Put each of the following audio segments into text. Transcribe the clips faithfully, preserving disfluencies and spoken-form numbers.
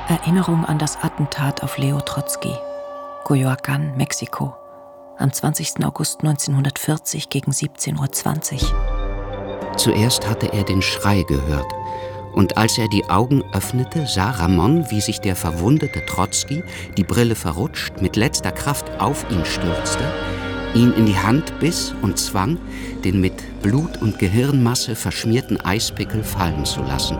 Erinnerung an das Attentat auf Leo Trotzki, Coyoacán, Mexiko, am zwanzigsten August neunzehnhundertvierzig gegen siebzehn Uhr zwanzig. Zuerst hatte er den Schrei gehört. Und als er die Augen öffnete, sah Ramon, wie sich der verwundete Trotzki, die Brille verrutscht, mit letzter Kraft auf ihn stürzte, ihn in die Hand biss und zwang, den mit Blut und Gehirnmasse verschmierten Eispickel fallen zu lassen.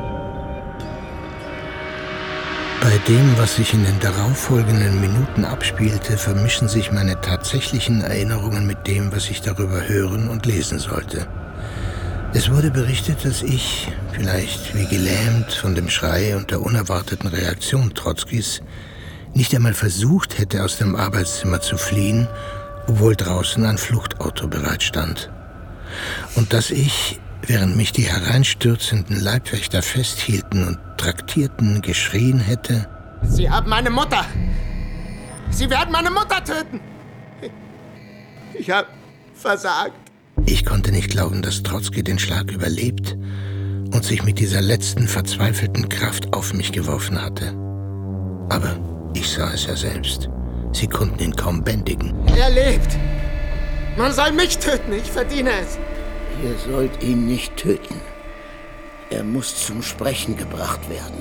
Bei dem, was sich in den darauffolgenden Minuten abspielte, vermischen sich meine tatsächlichen Erinnerungen mit dem, was ich darüber hören und lesen sollte. Es wurde berichtet, dass ich, vielleicht wie gelähmt von dem Schrei und der unerwarteten Reaktion Trotzkis, nicht einmal versucht hätte, aus dem Arbeitszimmer zu fliehen, obwohl draußen ein Fluchtauto bereitstand. Und dass ich, während mich die hereinstürzenden Leibwächter festhielten und traktierten, geschrien hätte: Sie haben meine Mutter! Sie werden meine Mutter töten! Ich habe versagt. Ich konnte nicht glauben, dass Trotzki den Schlag überlebt und sich mit dieser letzten verzweifelten Kraft auf mich geworfen hatte. Aber ich sah es ja selbst. Sie konnten ihn kaum bändigen. Er lebt! Man soll mich töten, ich verdiene es. Ihr sollt ihn nicht töten. Er muss zum Sprechen gebracht werden.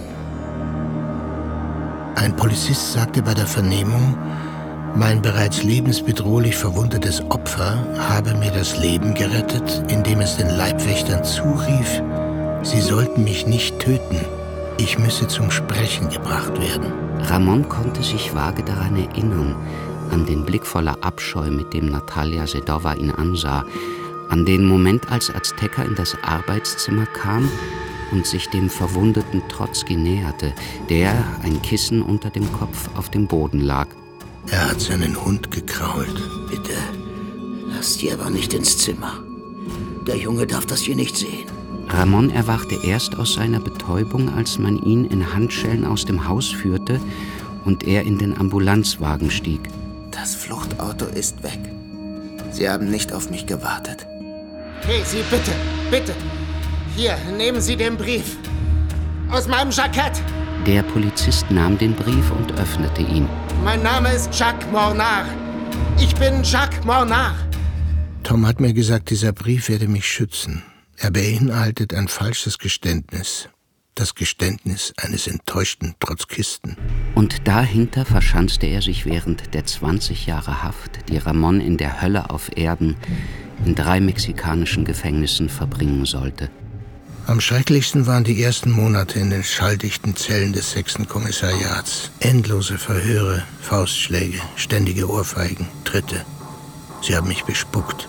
Ein Polizist sagte bei der Vernehmung, mein bereits lebensbedrohlich verwundetes Opfer habe mir das Leben gerettet, indem es den Leibwächtern zurief, sie sollten mich nicht töten, ich müsse zum Sprechen gebracht werden. Ramon konnte sich vage daran erinnern, an den Blick voller Abscheu, mit dem Natalia Sedova ihn ansah, an den Moment, als Azteca in das Arbeitszimmer kam und sich dem verwundeten Trotzki näherte, der, ein Kissen unter dem Kopf, auf dem Boden lag. Er hat seinen Hund gekrault. Bitte, lasst die aber nicht ins Zimmer. Der Junge darf das hier nicht sehen. Ramon erwachte erst aus seiner Betäubung, als man ihn in Handschellen aus dem Haus führte und er in den Ambulanzwagen stieg. Das Fluchtauto ist weg. Sie haben nicht auf mich gewartet. Hey, Sie, bitte, bitte. Hier, nehmen Sie den Brief. Aus meinem Jackett. Der Polizist nahm den Brief und öffnete ihn. Mein Name ist Jacques Mornard. Ich bin Jacques Mornard. Tom hat mir gesagt, dieser Brief werde mich schützen. Er beinhaltet ein falsches Geständnis. Das Geständnis eines enttäuschten Trotzkisten. Und dahinter verschanzte er sich während der zwanzig Jahre Haft, die Ramon in der Hölle auf Erden in drei mexikanischen Gefängnissen verbringen sollte. Am schrecklichsten waren die ersten Monate in den schalldichten Zellen des sechsten Kommissariats. Endlose Verhöre, Faustschläge, ständige Ohrfeigen, Tritte. Sie haben mich bespuckt.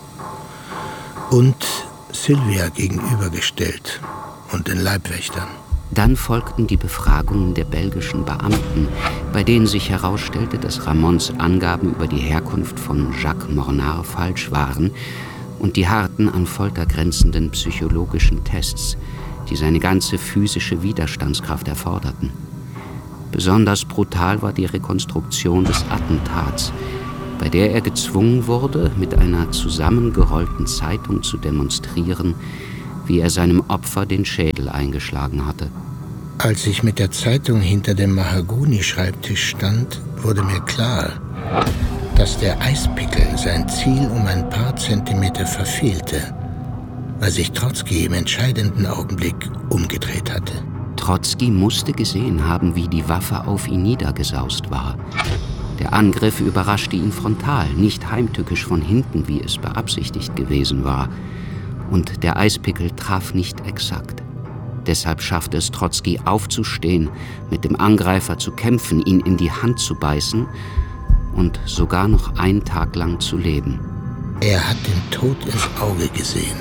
Und Sylvia gegenübergestellt und den Leibwächtern. Dann folgten die Befragungen der belgischen Beamten, bei denen sich herausstellte, dass Ramons Angaben über die Herkunft von Jacques Mornard falsch waren und die harten, an Folter grenzenden psychologischen Tests, die seine ganze physische Widerstandskraft erforderten. Besonders brutal war die Rekonstruktion des Attentats, bei der er gezwungen wurde, mit einer zusammengerollten Zeitung zu demonstrieren, wie er seinem Opfer den Schädel eingeschlagen hatte. Als ich mit der Zeitung hinter dem Mahagoni-Schreibtisch stand, wurde mir klar, dass der Eispickel sein Ziel um ein paar Zentimeter verfehlte, weil sich Trotzki im entscheidenden Augenblick umgedreht hatte. Trotzki musste gesehen haben, wie die Waffe auf ihn niedergesaust war. Der Angriff überraschte ihn frontal, nicht heimtückisch von hinten, wie es beabsichtigt gewesen war. Und der Eispickel traf nicht exakt. Deshalb schaffte es Trotzki aufzustehen, mit dem Angreifer zu kämpfen, ihn in die Hand zu beißen und sogar noch einen Tag lang zu leben. Er hat den Tod ins Auge gesehen.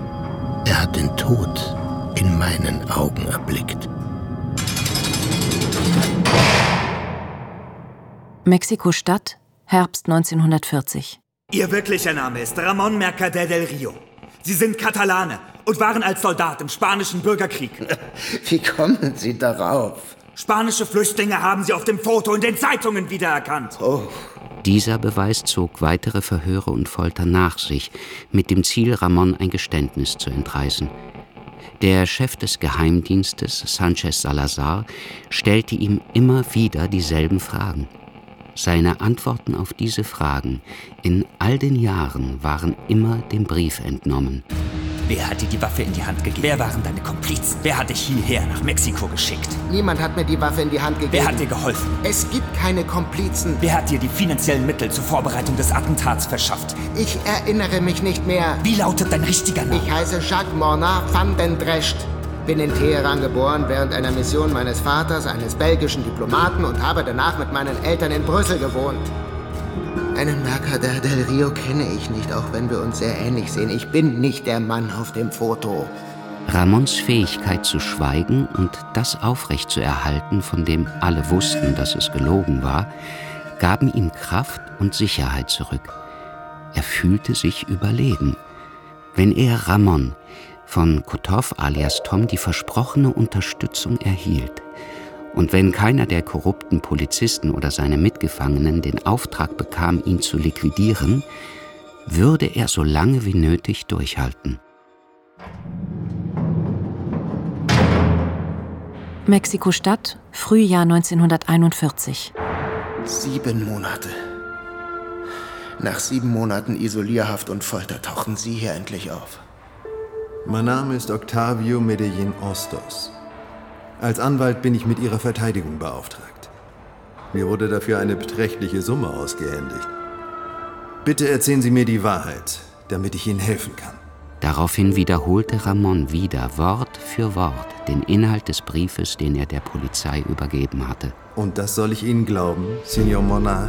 Er hat den Tod in meinen Augen erblickt. Mexiko-Stadt, Herbst neunzehnhundertvierzig. Ihr wirklicher Name ist Ramón Mercader del Río. Sie sind Katalane und waren als Soldat im spanischen Bürgerkrieg. Wie kommen Sie darauf? Spanische Flüchtlinge haben Sie auf dem Foto und den Zeitungen wiedererkannt. Oh. Dieser Beweis zog weitere Verhöre und Folter nach sich, mit dem Ziel, Ramon ein Geständnis zu entreißen. Der Chef des Geheimdienstes, Sanchez Salazar, stellte ihm immer wieder dieselben Fragen. Seine Antworten auf diese Fragen in all den Jahren waren immer dem Brief entnommen. Wer hat dir die Waffe in die Hand gegeben? Wer waren deine Komplizen? Wer hat dich hierher nach Mexiko geschickt? Niemand hat mir die Waffe in die Hand gegeben. Wer hat dir geholfen? Es gibt keine Komplizen. Wer hat dir die finanziellen Mittel zur Vorbereitung des Attentats verschafft? Ich erinnere mich nicht mehr. Wie lautet dein richtiger Name? Ich heiße Jacques Mornard van den Drescht. Bin in Teheran geboren während einer Mission meines Vaters, eines belgischen Diplomaten, und habe danach mit meinen Eltern in Brüssel gewohnt. Einen Mercader del Rio kenne ich nicht, auch wenn wir uns sehr ähnlich sehen. Ich bin nicht der Mann auf dem Foto. Ramons Fähigkeit zu schweigen und das aufrechtzuerhalten, von dem alle wussten, dass es gelogen war, gaben ihm Kraft und Sicherheit zurück. Er fühlte sich überlegen. Wenn er Ramon von Kotov alias Tom die versprochene Unterstützung erhielt, und wenn keiner der korrupten Polizisten oder seine Mitgefangenen den Auftrag bekam, ihn zu liquidieren, würde er so lange wie nötig durchhalten. Mexiko-Stadt, Frühjahr neunzehnhunderteinundvierzig. Sieben Monate. Nach sieben Monaten Isolierhaft und Folter tauchen Sie hier endlich auf. Mein Name ist Octavio Medellín Ostos. Als Anwalt bin ich mit Ihrer Verteidigung beauftragt. Mir wurde dafür eine beträchtliche Summe ausgehändigt. Bitte erzählen Sie mir die Wahrheit, damit ich Ihnen helfen kann. Daraufhin wiederholte Ramon wieder Wort für Wort den Inhalt des Briefes, den er der Polizei übergeben hatte. Und das soll ich Ihnen glauben, Señor Mornard?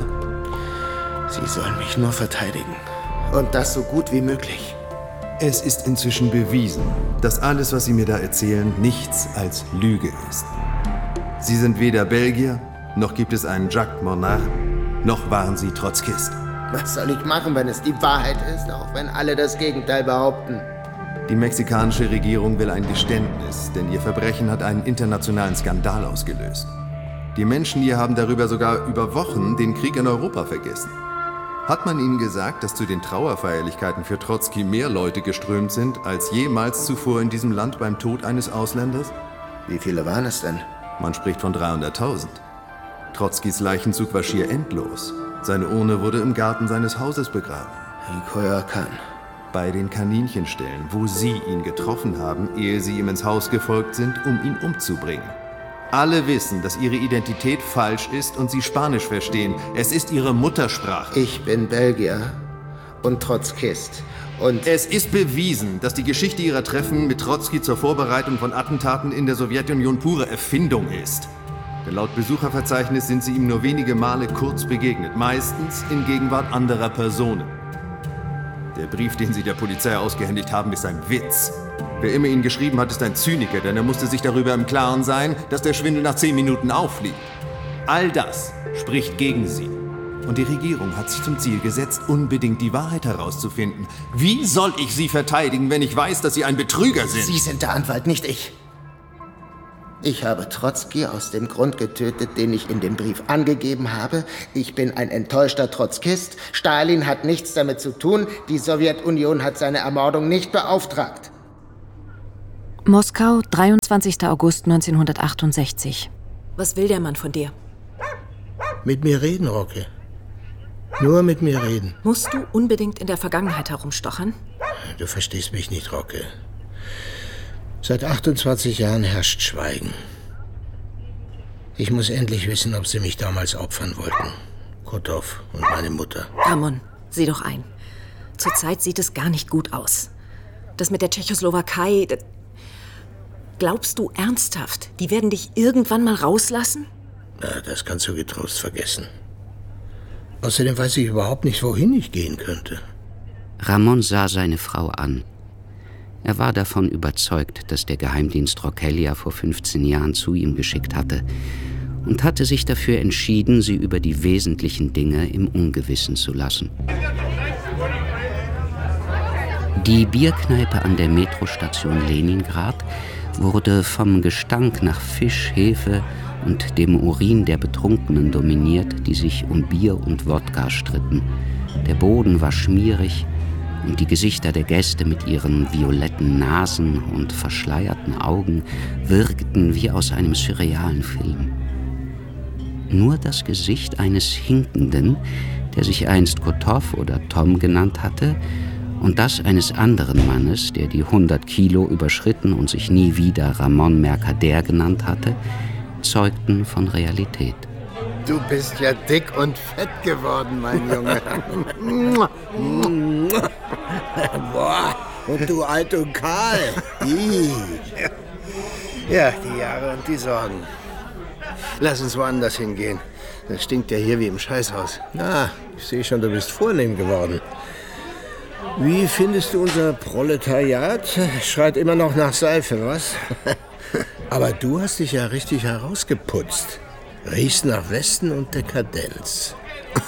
Sie sollen mich nur verteidigen. Und das so gut wie möglich. Es ist inzwischen bewiesen, dass alles, was Sie mir da erzählen, nichts als Lüge ist. Sie sind weder Belgier, noch gibt es einen Jacques Mornard, noch waren Sie Trotzkist. Was soll ich machen, wenn es die Wahrheit ist, auch wenn alle das Gegenteil behaupten? Die mexikanische Regierung will ein Geständnis, denn ihr Verbrechen hat einen internationalen Skandal ausgelöst. Die Menschen hier haben darüber sogar über Wochen den Krieg in Europa vergessen. Hat man Ihnen gesagt, dass zu den Trauerfeierlichkeiten für Trotzki mehr Leute geströmt sind, als jemals zuvor in diesem Land beim Tod eines Ausländers? Wie viele waren es denn? Man spricht von dreihunderttausend. Trotzkis Leichenzug war schier endlos. Seine Urne wurde im Garten seines Hauses begraben. In Coyoacán. Bei den Kaninchenställen, wo Sie ihn getroffen haben, ehe Sie ihm ins Haus gefolgt sind, um ihn umzubringen. Alle wissen, dass Ihre Identität falsch ist und Sie Spanisch verstehen. Es ist Ihre Muttersprache. Ich bin Belgier und Trotzkist. Und es ist bewiesen, dass die Geschichte Ihrer Treffen mit Trotzki zur Vorbereitung von Attentaten in der Sowjetunion pure Erfindung ist. Denn laut Besucherverzeichnis sind Sie ihm nur wenige Male kurz begegnet, meistens in Gegenwart anderer Personen. Der Brief, den Sie der Polizei ausgehändigt haben, ist ein Witz. Wer immer ihn geschrieben hat, ist ein Zyniker, denn er musste sich darüber im Klaren sein, dass der Schwindel nach zehn Minuten auffliegt. All das spricht gegen Sie. Und die Regierung hat sich zum Ziel gesetzt, unbedingt die Wahrheit herauszufinden. Wie soll ich Sie verteidigen, wenn ich weiß, dass Sie ein Betrüger sind? Sie sind der Anwalt, nicht ich. Ich habe Trotzki aus dem Grund getötet, den ich in dem Brief angegeben habe. Ich bin ein enttäuschter Trotzkist. Stalin hat nichts damit zu tun. Die Sowjetunion hat seine Ermordung nicht beauftragt. Moskau, dreiundzwanzigster August neunzehnhundertachtundsechzig. Was will der Mann von dir? Mit mir reden, Rocke. Nur mit mir reden. Musst du unbedingt in der Vergangenheit herumstochern? Du verstehst mich nicht, Rocke. Seit achtundzwanzig Jahren herrscht Schweigen. Ich muss endlich wissen, ob sie mich damals opfern wollten. Kotov und meine Mutter. Ramon, sieh doch ein. Zurzeit sieht es gar nicht gut aus. Das mit der Tschechoslowakei... Das glaubst du ernsthaft, die werden dich irgendwann mal rauslassen? Na, das kannst du getrost vergessen. Außerdem weiß ich überhaupt nicht, wohin ich gehen könnte. Ramon sah seine Frau an. Er war davon überzeugt, dass der Geheimdienst Roquelia vor fünfzehn Jahren zu ihm geschickt hatte und hatte sich dafür entschieden, sie über die wesentlichen Dinge im Ungewissen zu lassen. Die Bierkneipe an der Metrostation Leningrad wurde vom Gestank nach Fisch, Hefe und dem Urin der Betrunkenen dominiert, die sich um Bier und Wodka stritten. Der Boden war schmierig und die Gesichter der Gäste mit ihren violetten Nasen und verschleierten Augen wirkten wie aus einem surrealen Film. Nur das Gesicht eines Hinkenden, der sich einst Kotov oder Tom genannt hatte, und das eines anderen Mannes, der die hundert Kilo überschritten und sich nie wieder Ramon Mercader genannt hatte, zeugten von Realität. Du bist ja dick und fett geworden, mein Junge. Boah, und du alt und kahl. Ja, die Jahre und die Sorgen. Lass uns woanders hingehen. Das stinkt ja hier wie im Scheißhaus. Ah, ich sehe schon, du bist vornehm geworden. Wie findest du unser Proletariat? Schreit immer noch nach Seife, was? Aber du hast dich ja richtig herausgeputzt. Riechst nach Westen und Dekadenz.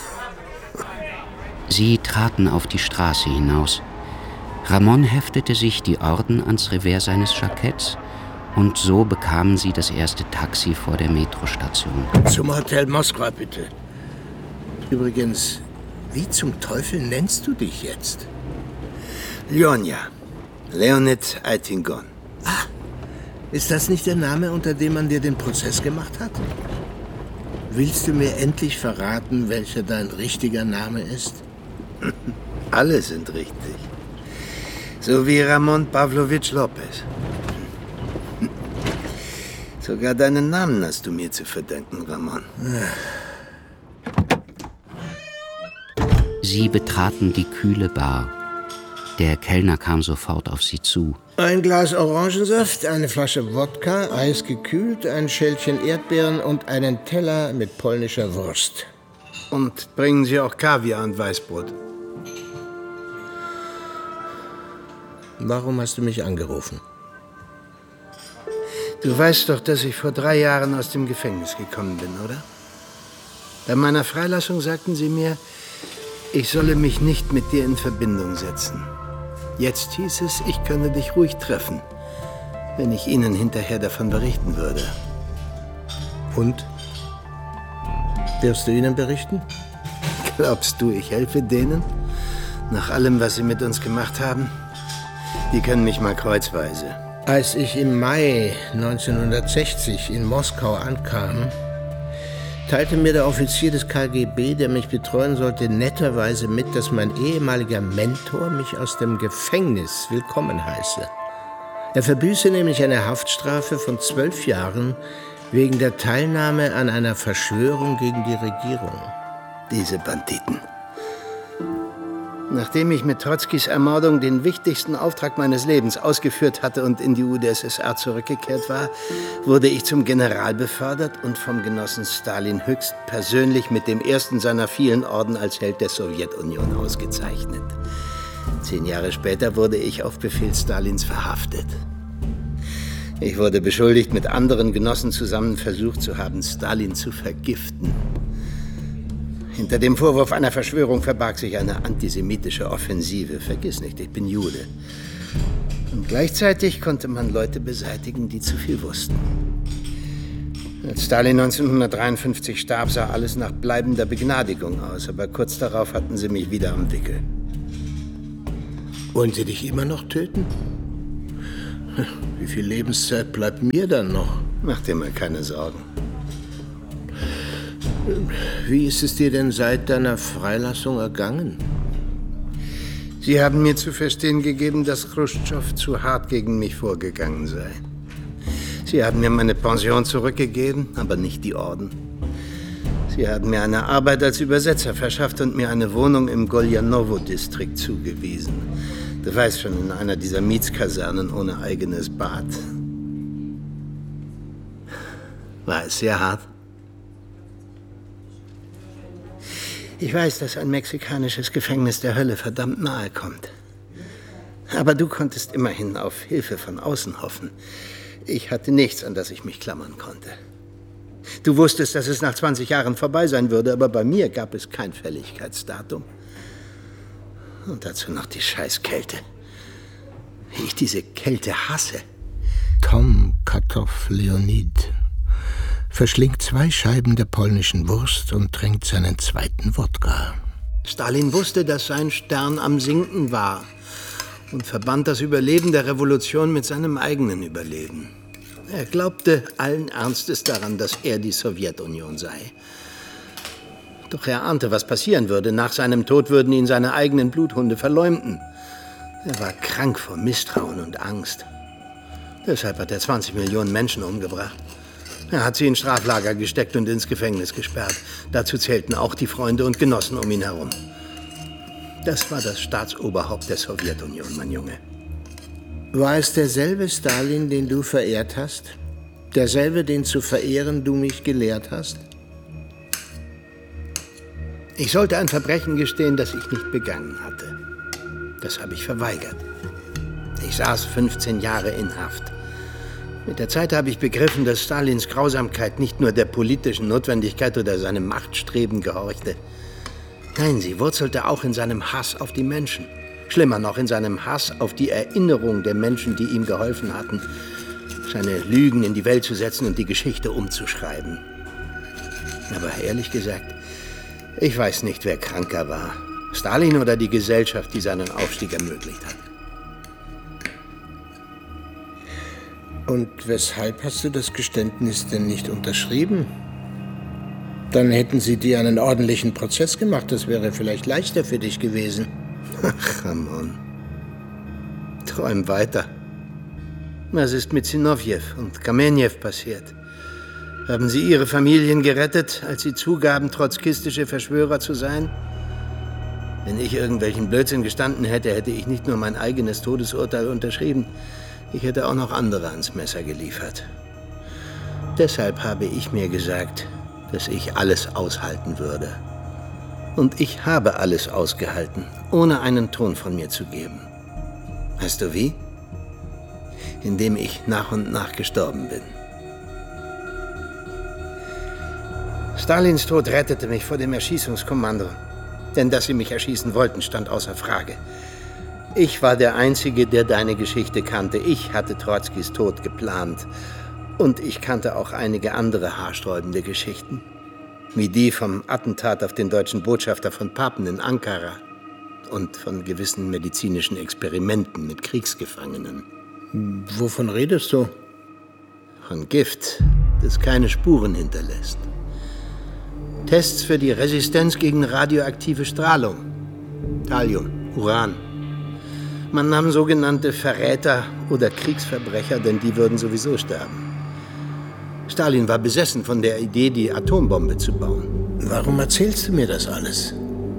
Sie traten auf die Straße hinaus. Ramon heftete sich die Orden ans Revers seines Jacketts und so bekamen sie das erste Taxi vor der Metrostation. Zum Hotel Moskwa, bitte. Übrigens, wie zum Teufel nennst du dich jetzt? Ljonia. Leonid Aitingon. Ah, ist das nicht der Name, unter dem man dir den Prozess gemacht hat? Willst du mir endlich verraten, welcher dein richtiger Name ist? Alle sind richtig. So wie Ramon Pavlovich Lopez. Sogar deinen Namen hast du mir zu verdanken, Ramon. Sie betraten die kühle Bar. Der Kellner kam sofort auf sie zu. Ein Glas Orangensaft, eine Flasche Wodka, eisgekühlt, ein Schälchen Erdbeeren und einen Teller mit polnischer Wurst. Und bringen Sie auch Kaviar und Weißbrot. Warum hast du mich angerufen? Du weißt doch, dass ich vor drei Jahren aus dem Gefängnis gekommen bin, oder? Bei meiner Freilassung sagten sie mir, ich solle mich nicht mit dir in Verbindung setzen. Jetzt hieß es, ich könne dich ruhig treffen, wenn ich Ihnen hinterher davon berichten würde. Und? Wirst du ihnen berichten? Glaubst du, ich helfe denen? Nach allem, was sie mit uns gemacht haben? Die können mich mal kreuzweise. Als ich im Mai neunzehnhundertsechzig in Moskau ankam, teilte mir der Offizier des K G B, der mich betreuen sollte, netterweise mit, dass mein ehemaliger Mentor mich aus dem Gefängnis willkommen heiße. Er verbüße nämlich eine Haftstrafe von zwölf Jahren wegen der Teilnahme an einer Verschwörung gegen die Regierung. Diese Banditen. Nachdem ich mit Trotzkis Ermordung den wichtigsten Auftrag meines Lebens ausgeführt hatte und in die U d S S R zurückgekehrt war, wurde ich zum General befördert und vom Genossen Stalin höchst persönlich mit dem ersten seiner vielen Orden als Held der Sowjetunion ausgezeichnet. Zehn Jahre später wurde ich auf Befehl Stalins verhaftet. Ich wurde beschuldigt, mit anderen Genossen zusammen versucht zu haben, Stalin zu vergiften. Hinter dem Vorwurf einer Verschwörung verbarg sich eine antisemitische Offensive. Vergiss nicht, ich bin Jude. Und gleichzeitig konnte man Leute beseitigen, die zu viel wussten. Als Stalin neunzehnhundertdreiundfünfzig starb, sah alles nach bleibender Begnadigung aus. Aber kurz darauf hatten sie mich wieder am Wickel. Wollen sie dich immer noch töten? Wie viel Lebenszeit bleibt mir dann noch? Mach dir mal keine Sorgen. Wie ist es dir denn seit deiner Freilassung ergangen? Sie haben mir zu verstehen gegeben, dass Chruschtschow zu hart gegen mich vorgegangen sei. Sie haben mir meine Pension zurückgegeben, aber nicht die Orden. Sie haben mir eine Arbeit als Übersetzer verschafft und mir eine Wohnung im Goljanowo-Distrikt zugewiesen. Du weißt schon, in einer dieser Mietskasernen ohne eigenes Bad. War es sehr hart? Ich weiß, dass ein mexikanisches Gefängnis der Hölle verdammt nahe kommt. Aber du konntest immerhin auf Hilfe von außen hoffen. Ich hatte nichts, an das ich mich klammern konnte. Du wusstest, dass es nach zwanzig Jahren vorbei sein würde, aber bei mir gab es kein Fälligkeitsdatum. Und dazu noch die Scheißkälte. Wie ich diese Kälte hasse. Tom Kotov Leonid verschlingt zwei Scheiben der polnischen Wurst und trinkt seinen zweiten Wodka. Stalin wusste, dass sein Stern am Sinken war und verband das Überleben der Revolution mit seinem eigenen Überleben. Er glaubte allen Ernstes daran, dass er die Sowjetunion sei. Doch er ahnte, was passieren würde. Nach seinem Tod würden ihn seine eigenen Bluthunde verleumden. Er war krank vor Misstrauen und Angst. Deshalb hat er zwanzig Millionen Menschen umgebracht. Er hat sie in Straflager gesteckt und ins Gefängnis gesperrt. Dazu zählten auch die Freunde und Genossen um ihn herum. Das war das Staatsoberhaupt der Sowjetunion, mein Junge. War es derselbe Stalin, den du verehrt hast? Derselbe, den zu verehren du mich gelehrt hast? Ich sollte ein Verbrechen gestehen, das ich nicht begangen hatte. Das habe ich verweigert. Ich saß fünfzehn Jahre in Haft. Mit der Zeit habe ich begriffen, dass Stalins Grausamkeit nicht nur der politischen Notwendigkeit oder seinem Machtstreben gehorchte. Nein, sie wurzelte auch in seinem Hass auf die Menschen. Schlimmer noch, in seinem Hass auf die Erinnerung der Menschen, die ihm geholfen hatten, seine Lügen in die Welt zu setzen und die Geschichte umzuschreiben. Aber ehrlich gesagt, ich weiß nicht, wer kranker war. Stalin oder die Gesellschaft, die seinen Aufstieg ermöglicht hat. Und weshalb hast du das Geständnis denn nicht unterschrieben? Dann hätten sie dir einen ordentlichen Prozess gemacht. Das wäre vielleicht leichter für dich gewesen. Ach, Ramon. Träum weiter. Was ist mit Zinovjew und Kamenjew passiert? Haben sie ihre Familien gerettet, als sie zugaben, trotzkistische Verschwörer zu sein? Wenn ich irgendwelchen Blödsinn gestanden hätte, hätte ich nicht nur mein eigenes Todesurteil unterschrieben, ich hätte auch noch andere ans Messer geliefert. Deshalb habe ich mir gesagt, dass ich alles aushalten würde. Und ich habe alles ausgehalten, ohne einen Ton von mir zu geben. Weißt du wie? Indem ich nach und nach gestorben bin. Stalins Tod rettete mich vor dem Erschießungskommando. Denn dass sie mich erschießen wollten, stand außer Frage. Ich war der Einzige, der deine Geschichte kannte. Ich hatte Trotzkis Tod geplant. Und ich kannte auch einige andere haarsträubende Geschichten. Wie die vom Attentat auf den deutschen Botschafter von Papen in Ankara. Und von gewissen medizinischen Experimenten mit Kriegsgefangenen. Wovon redest du? Von Gift, das keine Spuren hinterlässt. Tests für die Resistenz gegen radioaktive Strahlung. Thallium, Uran. Man nahm sogenannte Verräter oder Kriegsverbrecher, denn die würden sowieso sterben. Stalin war besessen von der Idee, die Atombombe zu bauen. Warum erzählst du mir das alles?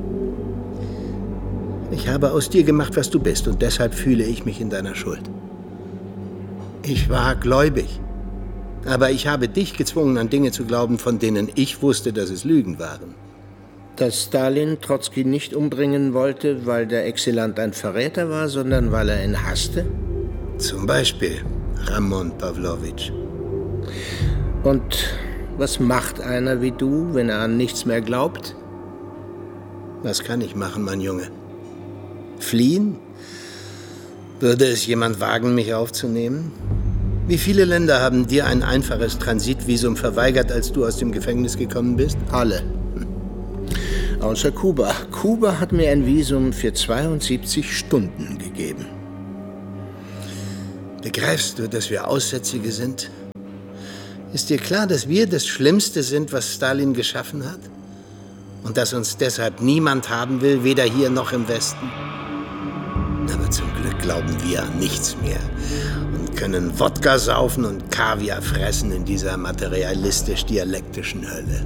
Ich habe aus dir gemacht, was du bist, und deshalb fühle ich mich in deiner Schuld. Ich war gläubig. Aber ich habe dich gezwungen, an Dinge zu glauben, von denen ich wusste, dass es Lügen waren. Dass Stalin Trotzki nicht umbringen wollte, weil der Exilant ein Verräter war, sondern weil er ihn hasste? Zum Beispiel Ramon Pawlowitsch. Und was macht einer wie du, wenn er an nichts mehr glaubt? Was kann ich machen, mein Junge? Fliehen? Würde es jemand wagen, mich aufzunehmen? Wie viele Länder haben dir ein einfaches Transitvisum verweigert, als du aus dem Gefängnis gekommen bist? Alle. Außer Kuba. Kuba hat mir ein Visum für zweiundsiebzig Stunden gegeben. Begreifst du, dass wir Aussätzige sind? Ist dir klar, dass wir das Schlimmste sind, was Stalin geschaffen hat? Und dass uns deshalb niemand haben will, weder hier noch im Westen? Aber zum Glück glauben wir an nichts mehr und können Wodka saufen und Kaviar fressen in dieser materialistisch-dialektischen Hölle.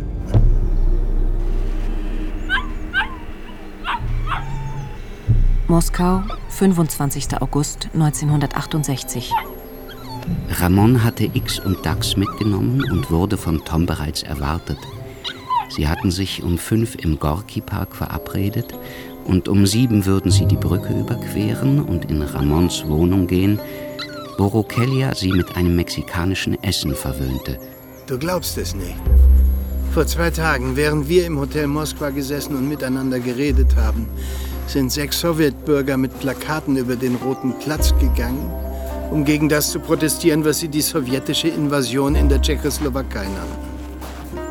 Moskau, fünfundzwanzigster August neunzehnhundertachtundsechzig. Ramon hatte X und Dax mitgenommen und wurde von Tom bereits erwartet. Sie hatten sich um fünf im Gorki-Park verabredet und um sieben würden sie die Brücke überqueren und in Ramons Wohnung gehen, wo Rokelia sie mit einem mexikanischen Essen verwöhnte. Du glaubst es nicht. Vor zwei Tagen, während wir im Hotel Moskwa gesessen und miteinander geredet haben, sind sechs Sowjetbürger mit Plakaten über den Roten Platz gegangen, um gegen das zu protestieren, was sie die sowjetische Invasion in der Tschechoslowakei nannten.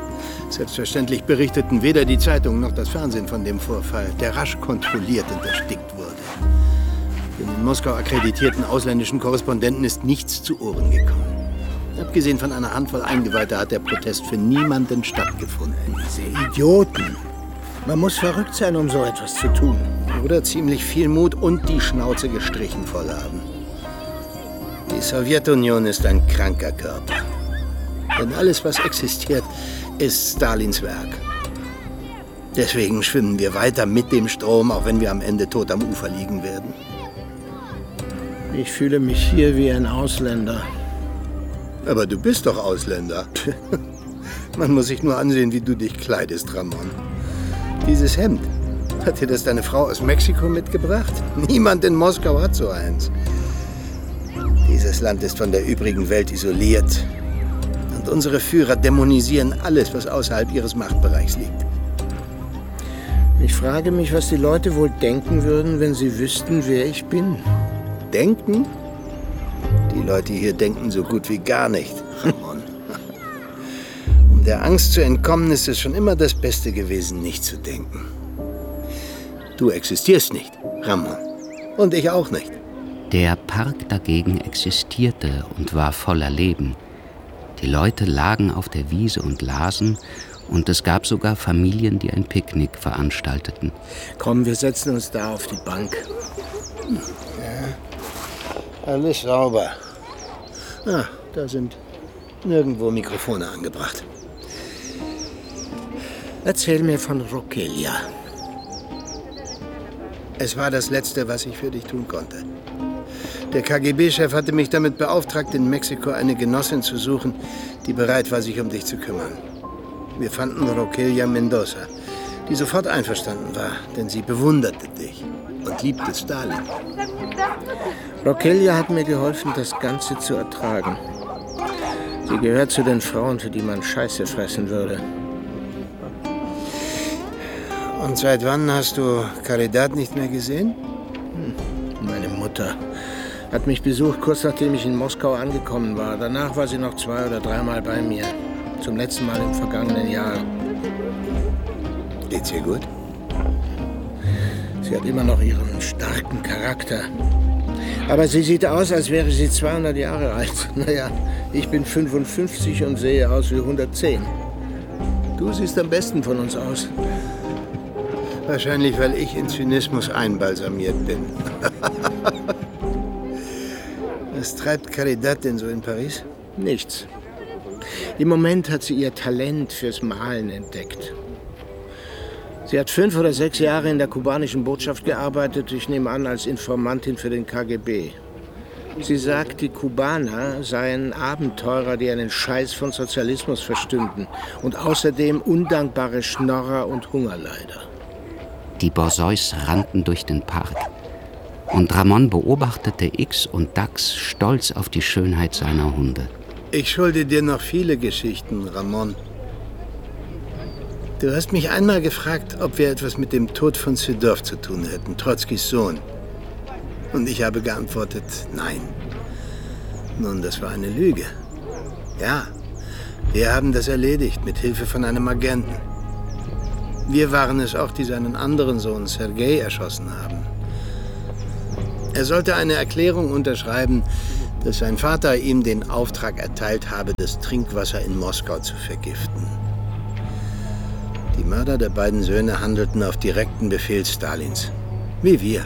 Selbstverständlich berichteten weder die Zeitung noch das Fernsehen von dem Vorfall, der rasch kontrolliert und erstickt wurde. Den in Moskau akkreditierten ausländischen Korrespondenten ist nichts zu Ohren gekommen. Abgesehen von einer Handvoll Eingeweihter hat der Protest für niemanden stattgefunden. Diese Idioten. Man muss verrückt sein, um so etwas zu tun. Oder ziemlich viel Mut und die Schnauze gestrichen voll haben. Die Sowjetunion ist ein kranker Körper. Denn alles, was existiert, ist Stalins Werk. Deswegen schwimmen wir weiter mit dem Strom, auch wenn wir am Ende tot am Ufer liegen werden. Ich fühle mich hier wie ein Ausländer. Aber du bist doch Ausländer. Man muss sich nur ansehen, wie du dich kleidest, Ramon. Dieses Hemd, hat dir das deine Frau aus Mexiko mitgebracht? Niemand in Moskau hat so eins. Dieses Land ist von der übrigen Welt isoliert. Und unsere Führer dämonisieren alles, was außerhalb ihres Machtbereichs liegt. Ich frage mich, was die Leute wohl denken würden, wenn sie wüssten, wer ich bin. Denken? Die Leute hier denken so gut wie gar nicht, Ramon. Um der Angst zu entkommen, ist es schon immer das Beste gewesen, nicht zu denken. Du existierst nicht, Ramon. Und ich auch nicht. Der Park dagegen existierte und war voller Leben. Die Leute lagen auf der Wiese und lasen, und es gab sogar Familien, die ein Picknick veranstalteten. Komm, wir setzen uns da auf die Bank. Ja, alles sauber. Ah, da sind nirgendwo Mikrofone angebracht. Erzähl mir von Rokelia. Es war das Letzte, was ich für dich tun konnte. Der K G B-Chef hatte mich damit beauftragt, in Mexiko eine Genossin zu suchen, die bereit war, sich um dich zu kümmern. Wir fanden Rokelia Mendoza, die sofort einverstanden war, denn sie bewunderte dich und liebte Stalin. Rokelia hat mir geholfen, das Ganze zu ertragen. Sie gehört zu den Frauen, für die man Scheiße fressen würde. Und seit wann hast du Caridad nicht mehr gesehen? Hm, meine Mutter hat mich besucht, kurz nachdem ich in Moskau angekommen war. Danach war sie noch zwei oder dreimal bei mir. Zum letzten Mal im vergangenen Jahr. Geht's ihr gut? Sie hat immer noch ihren starken Charakter. Aber sie sieht aus, als wäre sie zweihundert Jahre alt. Naja, ich bin fünfundfünfzig und sehe aus wie hundertzehn. Du siehst am besten von uns aus. Wahrscheinlich, weil ich in Zynismus einbalsamiert bin. Was treibt Caridad denn so in Paris? Nichts. Im Moment hat sie ihr Talent fürs Malen entdeckt. Sie hat fünf oder sechs Jahre in der kubanischen Botschaft gearbeitet, ich nehme an, als Informantin für den K G B. Sie sagt, die Kubaner seien Abenteurer, die einen Scheiß von Sozialismus verstünden und außerdem undankbare Schnorrer und Hungerleider. Die Borzois rannten durch den Park. Und Ramon beobachtete X und Dax stolz auf die Schönheit seiner Hunde. Ich schulde dir noch viele Geschichten, Ramon. Du hast mich einmal gefragt, ob wir etwas mit dem Tod von Sedov zu tun hätten, Trotzkis Sohn. Und ich habe geantwortet, nein. Nun, das war eine Lüge. Ja, wir haben das erledigt, mit Hilfe von einem Agenten. Wir waren es auch, die seinen anderen Sohn Sergei erschossen haben. Er sollte eine Erklärung unterschreiben, dass sein Vater ihm den Auftrag erteilt habe, das Trinkwasser in Moskau zu vergiften. Die Mörder der beiden Söhne handelten auf direkten Befehl Stalins. Wie wir.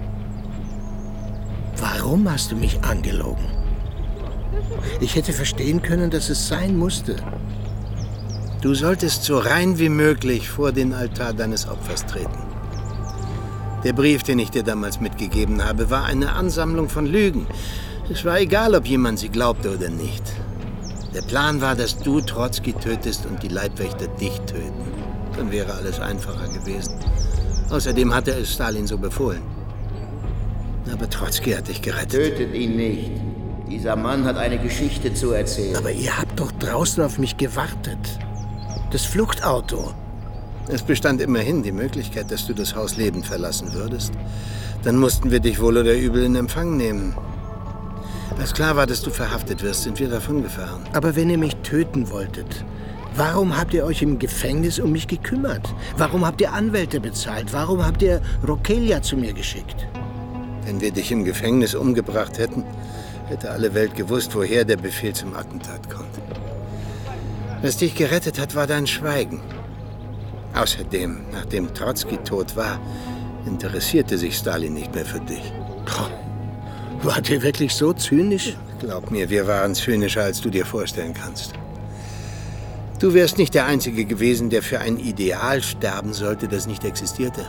Warum hast du mich angelogen? Ich hätte verstehen können, dass es sein musste. Du solltest so rein wie möglich vor den Altar deines Opfers treten. Der Brief, den ich dir damals mitgegeben habe, war eine Ansammlung von Lügen. Es war egal, ob jemand sie glaubte oder nicht. Der Plan war, dass du Trotzki tötest und die Leibwächter dich töten. Dann wäre alles einfacher gewesen. Außerdem hatte es Stalin so befohlen. Aber Trotzki hat dich gerettet. Tötet ihn nicht. Dieser Mann hat eine Geschichte zu erzählen. Aber ihr habt doch draußen auf mich gewartet. Das Fluchtauto. Es bestand immerhin die Möglichkeit, dass du das Haus lebend verlassen würdest. Dann mussten wir dich wohl oder übel in Empfang nehmen. Als klar war, dass du verhaftet wirst, sind wir davongefahren. Aber wenn ihr mich töten wolltet, Warum habt ihr euch im Gefängnis um mich gekümmert? Warum habt ihr Anwälte bezahlt? Warum habt ihr Rokelia zu mir geschickt? Wenn wir dich im Gefängnis umgebracht hätten, hätte alle Welt gewusst, woher der Befehl zum Attentat kommt. Was dich gerettet hat, war dein Schweigen. Außerdem, nachdem Trotzki tot war, interessierte sich Stalin nicht mehr für dich. Wart ihr wirklich so zynisch? Glaub mir, wir waren zynischer, als du dir vorstellen kannst. Du wärst nicht der Einzige gewesen, der für ein Ideal sterben sollte, das nicht existierte.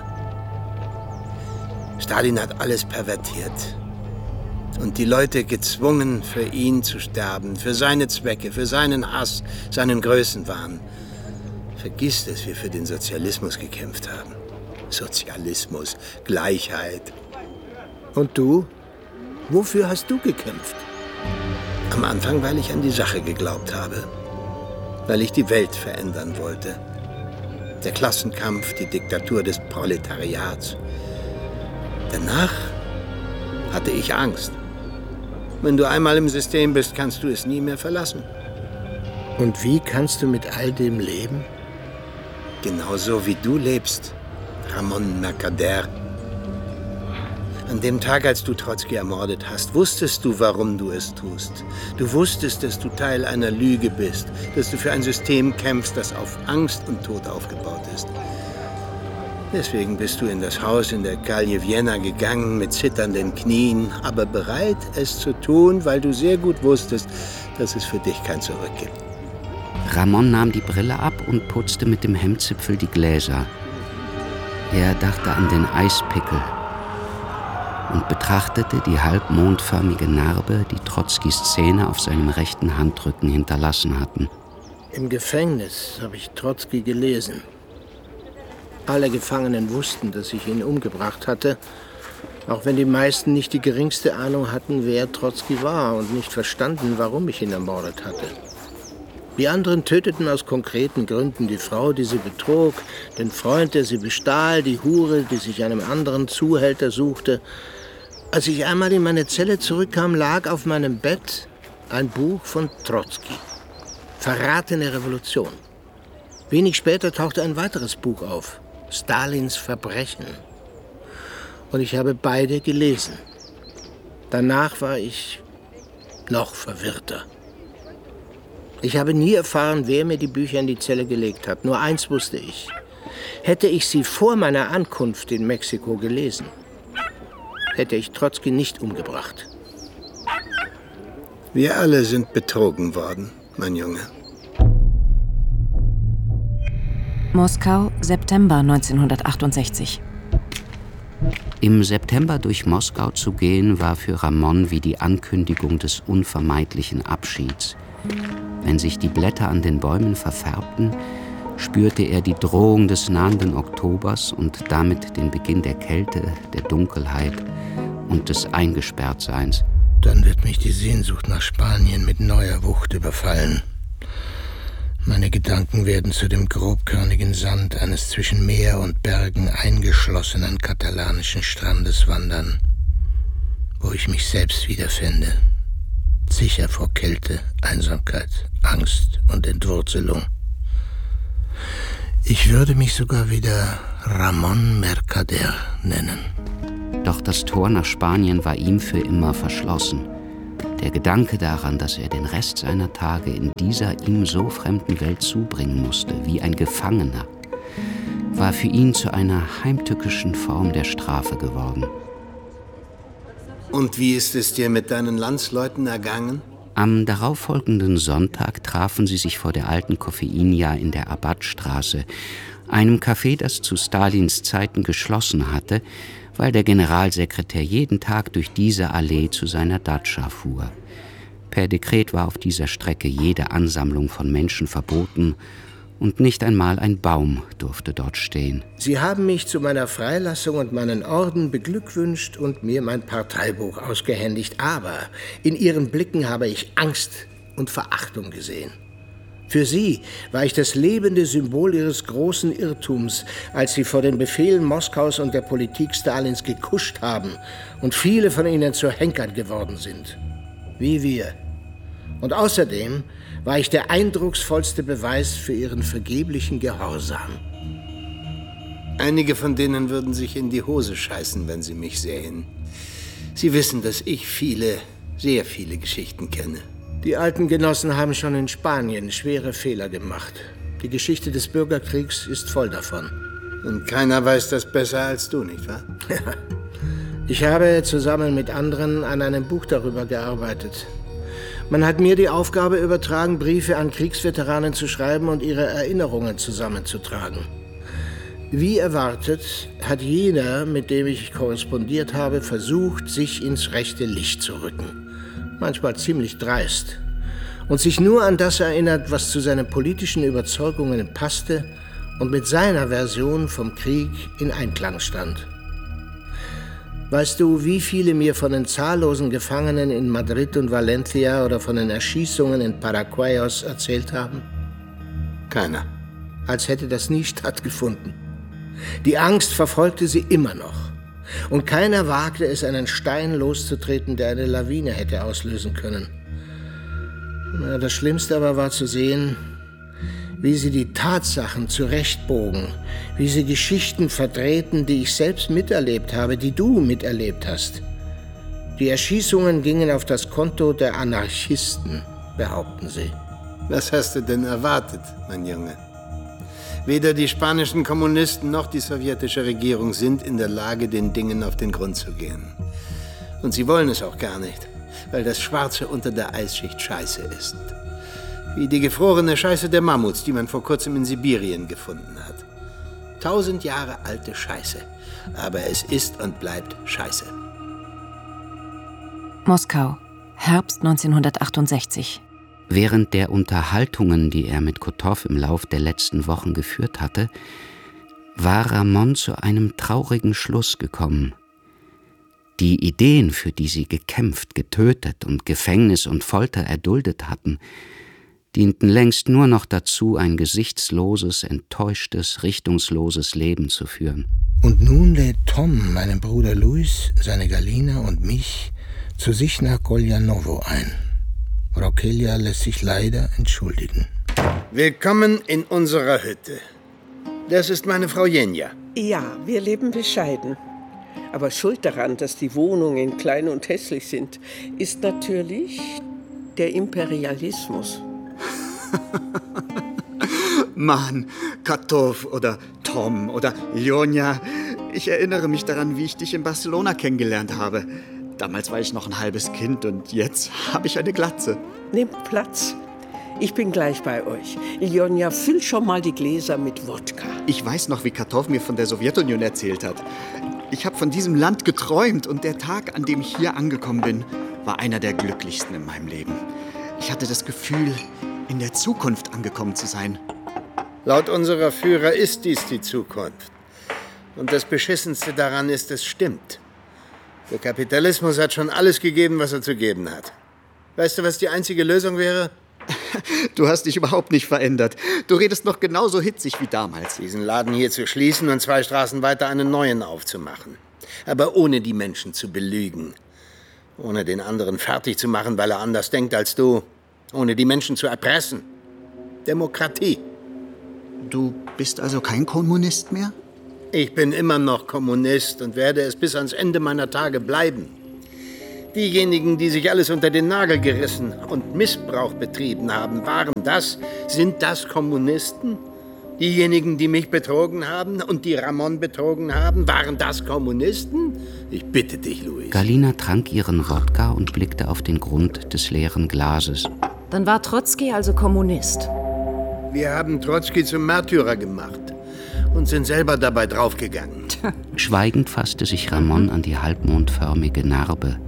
Stalin hat alles pervertiert und die Leute gezwungen, für ihn zu sterben, für seine Zwecke, für seinen Hass, seinen Größenwahn. Vergiss, dass wir für den Sozialismus gekämpft haben. Sozialismus, Gleichheit. Und du? Wofür hast du gekämpft? Am Anfang, weil ich an die Sache geglaubt habe. Weil ich die Welt verändern wollte. Der Klassenkampf, die Diktatur des Proletariats. Danach hatte ich Angst. Wenn du einmal im System bist, kannst du es nie mehr verlassen. Und wie kannst du mit all dem leben? Genauso wie du lebst, Ramon Mercader. An dem Tag, als du Trotzki ermordet hast, wusstest du, warum du es tust. Du wusstest, dass du Teil einer Lüge bist, dass du für ein System kämpfst, das auf Angst und Tod aufgebaut ist. Deswegen bist du in das Haus in der Calle Vienna gegangen, mit zitternden Knien, aber bereit, es zu tun, weil du sehr gut wusstest, dass es für dich kein Zurück gibt. Ramon nahm die Brille ab und putzte mit dem Hemdzipfel die Gläser. Er dachte an den Eispickel und betrachtete die halbmondförmige Narbe, die Trotzkis Zähne auf seinem rechten Handrücken hinterlassen hatten. Im Gefängnis habe ich Trotzki gelesen. Alle Gefangenen wussten, dass ich ihn umgebracht hatte, auch wenn die meisten nicht die geringste Ahnung hatten, wer Trotzki war und nicht verstanden, warum ich ihn ermordet hatte. Die anderen töteten aus konkreten Gründen die Frau, die sie betrog, den Freund, der sie bestahl, die Hure, die sich einem anderen Zuhälter suchte. Als ich einmal in meine Zelle zurückkam, lag auf meinem Bett ein Buch von Trotzki. Verratene Revolution. Wenig später tauchte ein weiteres Buch auf. Stalins Verbrechen. Und ich habe beide gelesen. Danach war ich noch verwirrter. Ich habe nie erfahren, wer mir die Bücher in die Zelle gelegt hat. Nur eins wusste ich. Hätte ich sie vor meiner Ankunft in Mexiko gelesen, hätte ich Trotzki nicht umgebracht. Wir alle sind betrogen worden, mein Junge. Moskau, September neunzehnhundertachtundsechzig. Im September durch Moskau zu gehen, war für Ramon wie die Ankündigung des unvermeidlichen Abschieds. Wenn sich die Blätter an den Bäumen verfärbten, spürte er die Drohung des nahenden Oktobers und damit den Beginn der Kälte, der Dunkelheit und des Eingesperrtseins. Dann wird mich die Sehnsucht nach Spanien mit neuer Wucht überfallen. Meine Gedanken werden zu dem grobkörnigen Sand eines zwischen Meer und Bergen eingeschlossenen katalanischen Strandes wandern, wo ich mich selbst wiederfände, sicher vor Kälte, Einsamkeit, Angst und Entwurzelung. Ich würde mich sogar wieder Ramon Mercader nennen. Doch das Tor nach Spanien war ihm für immer verschlossen. Der Gedanke daran, dass er den Rest seiner Tage in dieser ihm so fremden Welt zubringen musste, wie ein Gefangener, war für ihn zu einer heimtückischen Form der Strafe geworden. Und wie ist es dir mit deinen Landsleuten ergangen? Am darauffolgenden Sonntag trafen sie sich vor der alten Koffeinia in der Abadstraße, einem Café, das zu Stalins Zeiten geschlossen hatte, weil der Generalsekretär jeden Tag durch diese Allee zu seiner Datscha fuhr. Per Dekret war auf dieser Strecke jede Ansammlung von Menschen verboten und nicht einmal ein Baum durfte dort stehen. Sie haben mich zu meiner Freilassung und meinen Orden beglückwünscht und mir mein Parteibuch ausgehändigt, aber in ihren Blicken habe ich Angst und Verachtung gesehen. Für sie war ich das lebende Symbol ihres großen Irrtums, als sie vor den Befehlen Moskaus und der Politik Stalins gekuscht haben und viele von ihnen zu Henkern geworden sind. Wie wir. Und außerdem war ich der eindrucksvollste Beweis für ihren vergeblichen Gehorsam. Einige von denen würden sich in die Hose scheißen, wenn sie mich sähen. Sie wissen, dass ich viele, sehr viele Geschichten kenne. Die alten Genossen haben schon in Spanien schwere Fehler gemacht. Die Geschichte des Bürgerkriegs ist voll davon. Und keiner weiß das besser als du, nicht wahr? Ich habe zusammen mit anderen an einem Buch darüber gearbeitet. Man hat mir die Aufgabe übertragen, Briefe an Kriegsveteranen zu schreiben und ihre Erinnerungen zusammenzutragen. Wie erwartet, hat jeder, mit dem ich korrespondiert habe, versucht, sich ins rechte Licht zu rücken. Manchmal ziemlich dreist. Und sich nur an das erinnert, was zu seinen politischen Überzeugungen passte und mit seiner Version vom Krieg in Einklang stand. Weißt du, wie viele mir von den zahllosen Gefangenen in Madrid und Valencia oder von den Erschießungen in Paraguayos erzählt haben? Keiner. Als hätte das nie stattgefunden. Die Angst verfolgte sie immer noch. Und keiner wagte es, einen Stein loszutreten, der eine Lawine hätte auslösen können. Na, das Schlimmste aber war zu sehen, wie sie die Tatsachen zurechtbogen, wie sie Geschichten verdrehten, die ich selbst miterlebt habe, die du miterlebt hast. Die Erschießungen gingen auf das Konto der Anarchisten, behaupten sie. Was hast du denn erwartet, mein Junge? Weder die spanischen Kommunisten noch die sowjetische Regierung sind in der Lage, den Dingen auf den Grund zu gehen. Und sie wollen es auch gar nicht, weil das Schwarze unter der Eisschicht Scheiße ist. Wie die gefrorene Scheiße der Mammuts, die man vor kurzem in Sibirien gefunden hat. Tausend Jahre alte Scheiße, aber es ist und bleibt Scheiße. Moskau, Herbst neunzehnhundertachtundsechzig. Während der Unterhaltungen, die er mit Kotow im Lauf der letzten Wochen geführt hatte, war Ramon zu einem traurigen Schluss gekommen. Die Ideen, für die sie gekämpft, getötet und Gefängnis und Folter erduldet hatten, dienten längst nur noch dazu, ein gesichtsloses, enttäuschtes, richtungsloses Leben zu führen. Und nun lädt Tom, meinen Bruder Luis, seine Galina und mich zu sich nach Goljanowo ein. Rokelia lässt sich leider entschuldigen. Willkommen in unserer Hütte. Das ist meine Frau Jenja. Ja, wir leben bescheiden. Aber schuld daran, dass die Wohnungen klein und hässlich sind, ist natürlich der Imperialismus. Mann, Kotow oder Tom oder Ljonia. Ich erinnere mich daran, wie ich dich in Barcelona kennengelernt habe. Damals war ich noch ein halbes Kind und jetzt habe ich eine Glatze. Nehmt Platz. Ich bin gleich bei euch. Ljonia, füll schon mal die Gläser mit Wodka. Ich weiß noch, wie Kotow mir von der Sowjetunion erzählt hat. Ich habe von diesem Land geträumt und der Tag, an dem ich hier angekommen bin, war einer der glücklichsten in meinem Leben. Ich hatte das Gefühl, in der Zukunft angekommen zu sein. Laut unserer Führer ist dies die Zukunft. Und das Beschissenste daran ist, es stimmt. Der Kapitalismus hat schon alles gegeben, was er zu geben hat. Weißt du, was die einzige Lösung wäre? Du hast dich überhaupt nicht verändert. Du redest noch genauso hitzig wie damals. Diesen Laden hier zu schließen und zwei Straßen weiter einen neuen aufzumachen. Aber ohne die Menschen zu belügen. Ohne den anderen fertig zu machen, weil er anders denkt als du. Ohne die Menschen zu erpressen. Demokratie. Du bist also kein Kommunist mehr? Ich bin immer noch Kommunist und werde es bis ans Ende meiner Tage bleiben. Diejenigen, die sich alles unter den Nagel gerissen und Missbrauch betrieben haben, waren das, sind das Kommunisten? Diejenigen, die mich betrogen haben und die Ramon betrogen haben, waren das Kommunisten? Ich bitte dich, Luis. Galina trank ihren Wodka und blickte auf den Grund des leeren Glases. Dann war Trotzki also Kommunist. Wir haben Trotzki zum Märtyrer gemacht und sind selber dabei draufgegangen. Schweigend fasste sich Ramon an die halbmondförmige Narbe.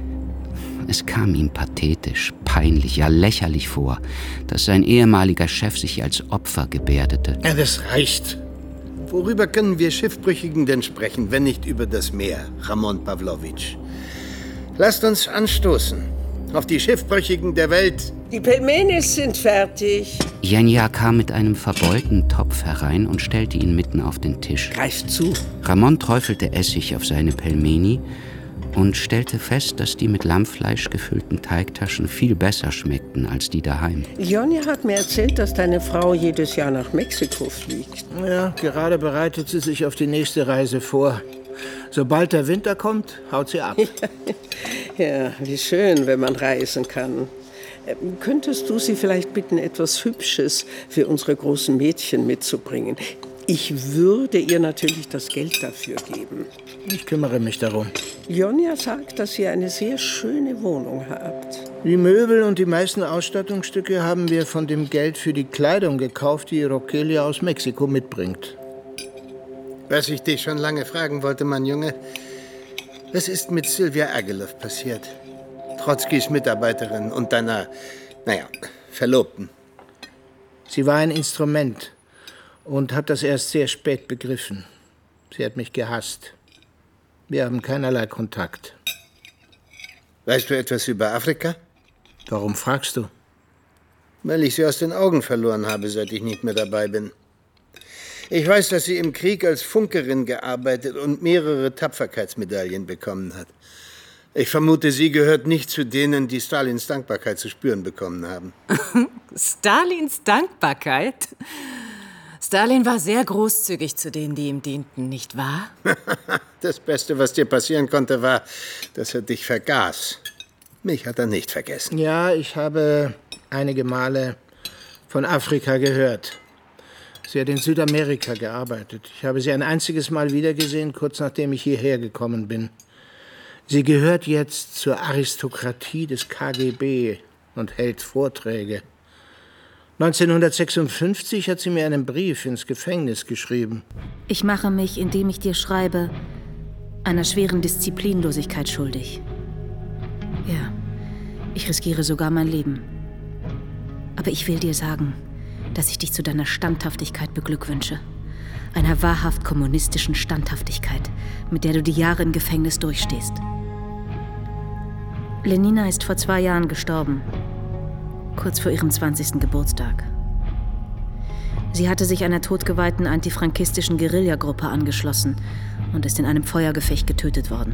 Es kam ihm pathetisch, peinlich, ja lächerlich vor, dass sein ehemaliger Chef sich als Opfer gebärdete. Ja, das reicht. Worüber können wir Schiffbrüchigen denn sprechen, wenn nicht über das Meer, Ramon Pavlovich? Lasst uns anstoßen auf die Schiffbrüchigen der Welt. Die Pelmenis sind fertig. Jenja kam mit einem verbeulten Topf herein und stellte ihn mitten auf den Tisch. Greif zu. Ramon träufelte Essig auf seine Pelmeni und stellte fest, dass die mit Lammfleisch gefüllten Teigtaschen viel besser schmeckten als die daheim. Jonja hat mir erzählt, dass deine Frau jedes Jahr nach Mexiko fliegt. Ja, gerade bereitet sie sich auf die nächste Reise vor. Sobald der Winter kommt, haut sie ab. Ja, wie schön, wenn man reisen kann. Könntest du sie vielleicht bitten, etwas Hübsches für unsere großen Mädchen mitzubringen? Ich würde ihr natürlich das Geld dafür geben. Ich kümmere mich darum. Jonja sagt, dass ihr eine sehr schöne Wohnung habt. Die Möbel und die meisten Ausstattungsstücke haben wir von dem Geld für die Kleidung gekauft, die Rokelia aus Mexiko mitbringt. Was ich dich schon lange fragen wollte, mein Junge, was ist mit Sylvia Agelow passiert? Trotzkis Mitarbeiterin und deiner, naja, Verlobten. Sie war ein Instrument und hat das erst sehr spät begriffen. Sie hat mich gehasst. Wir haben keinerlei Kontakt. Weißt du etwas über Afrika? Warum fragst du? Weil ich sie aus den Augen verloren habe, seit ich nicht mehr dabei bin. Ich weiß, dass sie im Krieg als Funkerin gearbeitet und mehrere Tapferkeitsmedaillen bekommen hat. Ich vermute, sie gehört nicht zu denen, die Stalins Dankbarkeit zu spüren bekommen haben. Stalins Dankbarkeit? Stalin war sehr großzügig zu denen, die ihm dienten, nicht wahr? Das Beste, was dir passieren konnte, war, dass er dich vergaß. Mich hat er nicht vergessen. Ja, ich habe einige Male von Afrika gehört. Sie hat in Südamerika gearbeitet. Ich habe sie ein einziges Mal wiedergesehen, kurz nachdem ich hierher gekommen bin. Sie gehört jetzt zur Aristokratie des K G B und hält Vorträge. neunzehnhundertsechsundfünfzig hat sie mir einen Brief ins Gefängnis geschrieben. Ich mache mich, indem ich dir schreibe, einer schweren Disziplinlosigkeit schuldig. Ja, ich riskiere sogar mein Leben. Aber ich will dir sagen, dass ich dich zu deiner Standhaftigkeit beglückwünsche. Einer wahrhaft kommunistischen Standhaftigkeit, mit der du die Jahre im Gefängnis durchstehst. Lenina ist vor zwei Jahren gestorben, kurz vor ihrem zwanzigsten Geburtstag. Sie hatte sich einer todgeweihten antifrankistischen Guerillagruppe angeschlossen und ist in einem Feuergefecht getötet worden.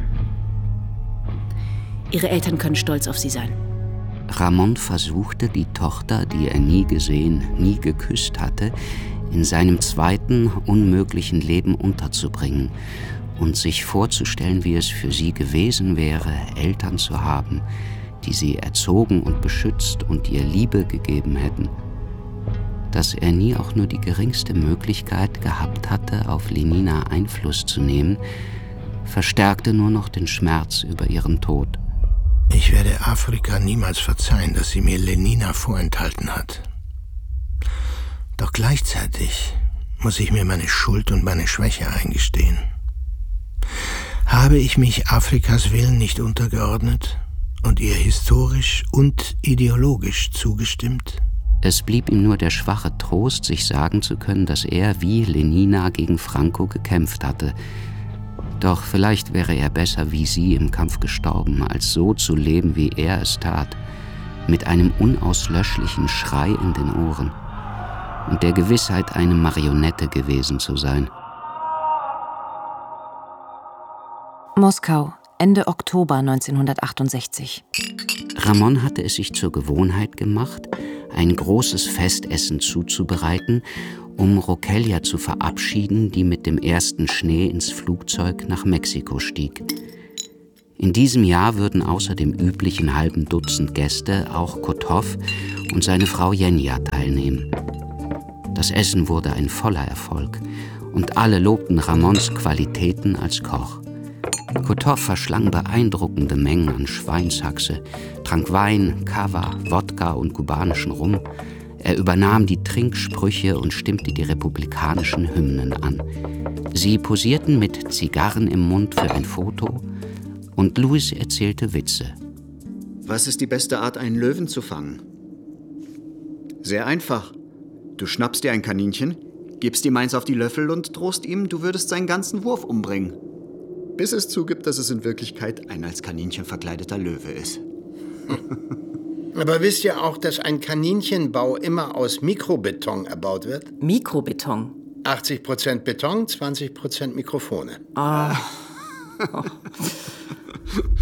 Ihre Eltern können stolz auf sie sein. Ramon versuchte, die Tochter, die er nie gesehen, nie geküsst hatte, in seinem zweiten, unmöglichen Leben unterzubringen und sich vorzustellen, wie es für sie gewesen wäre, Eltern zu haben, die sie erzogen und beschützt und ihr Liebe gegeben hätten. Dass er nie auch nur die geringste Möglichkeit gehabt hatte, auf Lenina Einfluss zu nehmen, verstärkte nur noch den Schmerz über ihren Tod. Ich werde Afrika niemals verzeihen, dass sie mir Lenina vorenthalten hat. Doch gleichzeitig muss ich mir meine Schuld und meine Schwäche eingestehen. Habe ich mich Afrikas Willen nicht untergeordnet und ihr historisch und ideologisch zugestimmt? Es blieb ihm nur der schwache Trost, sich sagen zu können, dass er wie Lenina gegen Franco gekämpft hatte. Doch vielleicht wäre er besser wie sie im Kampf gestorben, als so zu leben, wie er es tat, mit einem unauslöschlichen Schrei in den Ohren und der Gewissheit, eine Marionette gewesen zu sein. Moskau, Ende Oktober neunzehnhundertachtundsechzig. Ramon hatte es sich zur Gewohnheit gemacht, ein großes Festessen zuzubereiten, um Rokelia zu verabschieden, die mit dem ersten Schnee ins Flugzeug nach Mexiko stieg. In diesem Jahr würden außer dem üblichen halben Dutzend Gäste auch Kotov und seine Frau Jenja teilnehmen. Das Essen wurde ein voller Erfolg und alle lobten Ramons Qualitäten als Koch. Kotov verschlang beeindruckende Mengen an Schweinshaxe, trank Wein, Kava, Wodka und kubanischen Rum. Er übernahm die Trinksprüche und stimmte die republikanischen Hymnen an. Sie posierten mit Zigarren im Mund für ein Foto und Louis erzählte Witze. Was ist die beste Art, einen Löwen zu fangen? Sehr einfach. Du schnappst dir ein Kaninchen, gibst ihm eins auf die Löffel und drohst ihm, du würdest seinen ganzen Wurf umbringen. Bis es zugibt, dass es in Wirklichkeit ein als Kaninchen verkleideter Löwe ist. Aber wisst ihr auch, dass ein Kaninchenbau immer aus Mikrobeton erbaut wird? Mikrobeton? achtzig Prozent Beton, zwanzig Prozent Mikrofone. Ah.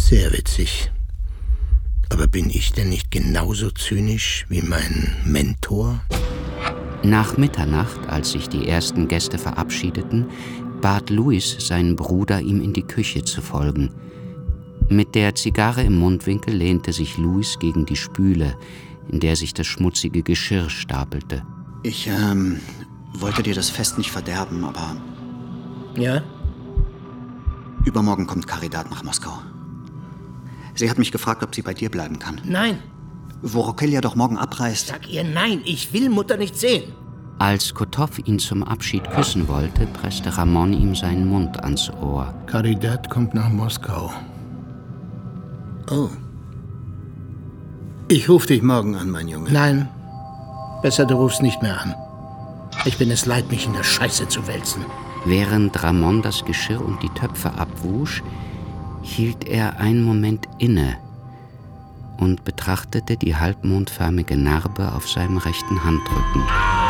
Sehr witzig. Aber bin ich denn nicht genauso zynisch wie mein Mentor? Nach Mitternacht, als sich die ersten Gäste verabschiedeten, bat Louis seinen Bruder, ihm in die Küche zu folgen. Mit der Zigarre im Mundwinkel lehnte sich Louis gegen die Spüle, in der sich das schmutzige Geschirr stapelte. Ich, ähm, wollte dir das Fest nicht verderben, aber... Ja? Übermorgen kommt Caridad nach Moskau. Sie hat mich gefragt, ob sie bei dir bleiben kann. Nein. Wo Rokelia doch morgen abreist. Sag ihr nein, ich will Mutter nicht sehen. Als Kotow ihn zum Abschied küssen wollte, presste Ramon ihm seinen Mund ans Ohr. Caridad kommt nach Moskau. Oh. Ich rufe dich morgen an, mein Junge. Nein, besser du rufst nicht mehr an. Ich bin es leid, mich in der Scheiße zu wälzen. Während Ramon das Geschirr und die Töpfe abwusch, hielt er einen Moment inne und betrachtete die halbmondförmige Narbe auf seinem rechten Handrücken.